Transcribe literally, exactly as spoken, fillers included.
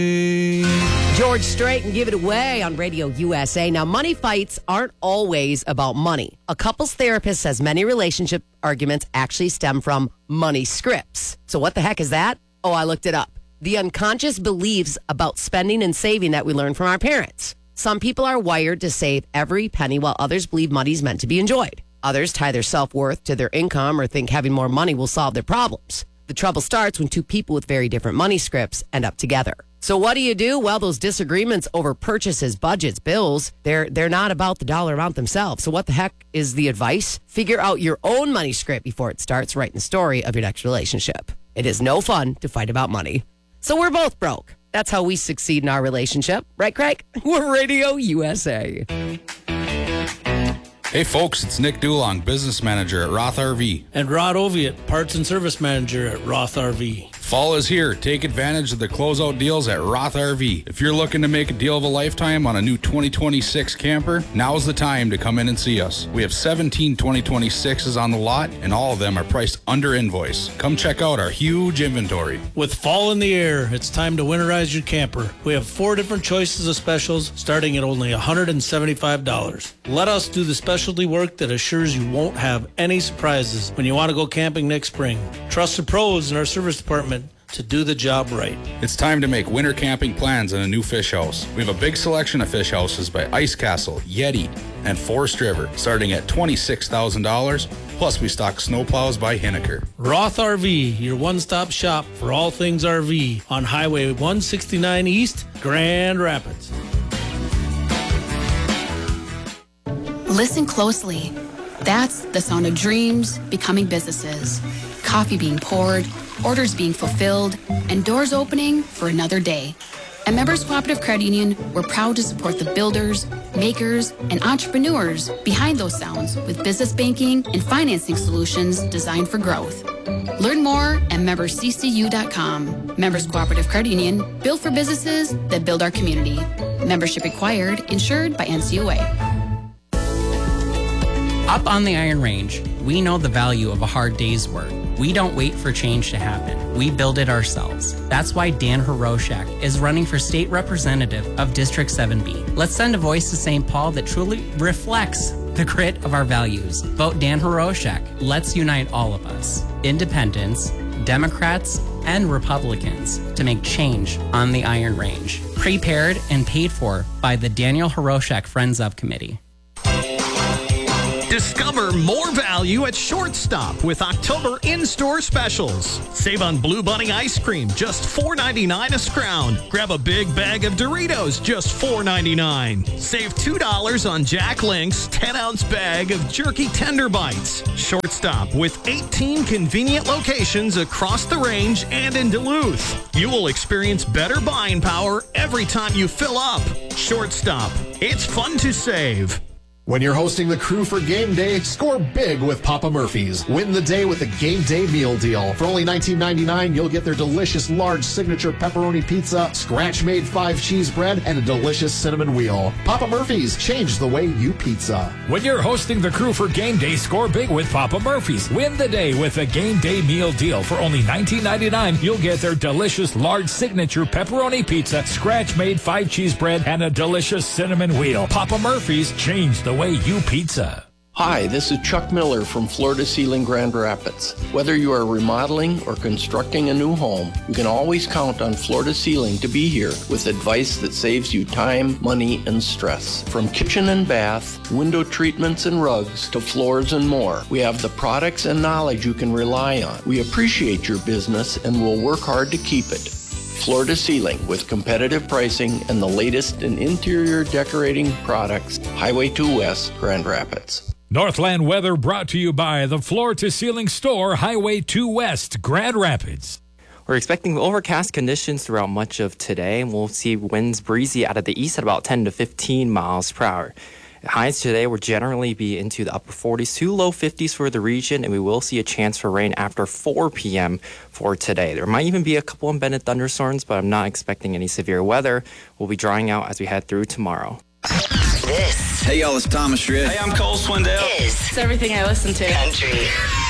George Strait and Give It Away on Radio U S A. Now, money fights aren't always about money. A couples therapist says many relationship arguments actually stem from money scripts. So what the heck is that? Oh, I looked it up. The unconscious beliefs about spending and saving that we learn from our parents. Some people are wired to save every penny while others believe money's meant to be enjoyed. Others tie their self-worth to their income or think having more money will solve their problems. The trouble starts when two people with very different money scripts end up together. So what do you do? Well, those disagreements over purchases, budgets, bills, they're they're not about the dollar amount themselves. So what the heck is the advice? Figure out your own money script before it starts writing the story of your next relationship. It is no fun to fight about money. So we're both broke. That's how we succeed in our relationship. Right, Craig? We're Radio U S A. Hey folks, it's Nick Dulong, business manager at Roth R V. And Rod Oviatt, parts and service manager at Roth R V. Fall is here. Take advantage of the closeout deals at Roth R V. If you're looking to make a deal of a lifetime on a new twenty twenty-six camper, now's the time to come in and see us. We have seventeen twenty twenty-sixes on the lot, and all of them are priced under invoice. Come check out our huge inventory. With fall in the air, it's time to winterize your camper. We have four different choices of specials starting at only one hundred seventy-five dollars. Let us do the specialty work that assures you won't have any surprises when you want to go camping next spring. Trust the pros in our service department to do the job right. It's time to make winter camping plans in a new fish house. We have a big selection of fish houses by Ice Castle, Yeti, and Forest River, starting at twenty-six thousand dollars. Plus, we stock snowplows by Hinneker. Roth R V, your one-stop shop for all things R V on Highway one sixty-nine East, Grand Rapids. Listen closely. That's the sound of dreams becoming businesses. Coffee being poured, orders being fulfilled, and doors opening for another day. At Members Cooperative Credit Union, we're proud to support the builders, makers, and entrepreneurs behind those sounds with business banking and financing solutions designed for growth. Learn more at members c c u dot com. Members Cooperative Credit Union, built for businesses that build our community. Membership required, insured by N C U A. Up on the Iron Range, we know the value of a hard day's work. We don't wait for change to happen. We build it ourselves. That's why Dan Hiroshak is running for state representative of District seven B. Let's send a voice to Saint Paul that truly reflects the grit of our values. Vote Dan Hiroshak. Let's unite all of us, independents, Democrats, and Republicans, to make change on the Iron Range. Prepared and paid for by the Daniel Hiroshak Friends of Committee. Discover more value at Shortstop with October in-store specials. Save on Blue Bunny ice cream, just four ninety-nine a scrounge. Grab a big bag of Doritos, just four ninety-nine. Save two dollars on Jack Link's ten-ounce bag of jerky tender bites. Shortstop with eighteen convenient locations across the range and in Duluth. You will experience better buying power every time you fill up. Shortstop. It's fun to save. When you're hosting the crew for game day, score big with Papa Murphy's. Win the day with a game day meal deal. For only nineteen ninety-nine, you'll get their delicious large signature pepperoni pizza, scratch-made five cheese bread, and a delicious cinnamon wheel. Papa Murphy's, change the way you pizza. When you're hosting the crew for game day, score big with Papa Murphy's. Win the day with a game day meal deal. For only nineteen ninety-nine, you'll get their delicious large signature pepperoni pizza, scratch-made five cheese bread, and a delicious cinnamon wheel. Papa Murphy's, change the way you pizza. Hi, this is Chuck Miller from Floor to Ceiling Grand Rapids. Whether you are remodeling or constructing a new home, you can always count on Floor to Ceiling to be here with advice that saves you time, money, and stress. From kitchen and bath, window treatments and rugs, to floors and more, we have the products and knowledge you can rely on. We appreciate your business and will work hard to keep it. Floor to Ceiling with competitive pricing and the latest in interior decorating products. Highway two West, Grand Rapids. Northland weather brought to you by the Floor to Ceiling Store, Highway two West, Grand Rapids. We're expecting overcast conditions throughout much of today, and we'll see winds breezy out of the east at about ten to fifteen miles per hour. Highs today will generally be into the upper forties to low fifties for the region, and we will see a chance for rain after four p.m. for today. There might even be a couple embedded thunderstorms, but I'm not expecting any severe weather. We'll be drying out as we head through tomorrow. This. Hey, y'all, it's Thomas Schritt. Hey, I'm Cole Swindell. Is. It's everything I listen to. Country.